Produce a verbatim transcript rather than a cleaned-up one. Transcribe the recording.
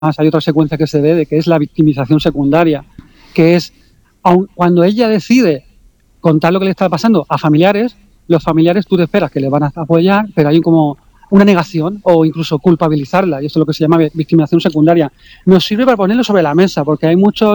hay otra secuencia que se ve de que es la victimización secundaria, que es aun cuando ella decide contar lo que le está pasando a familiares, los familiares tú te esperas que le van a apoyar, pero hay como una negación o incluso culpabilizarla, y esto es lo que se llama victimización secundaria. Nos sirve para ponerlo sobre la mesa, porque hay muchos